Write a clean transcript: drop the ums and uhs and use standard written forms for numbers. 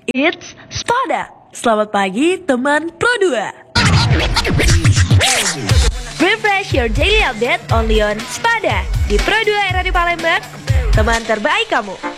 It's Spada. Selamat pagi teman Pro2. Refresh your daily update only on Spada di Pro2 era di Palembang. Teman terbaik kamu.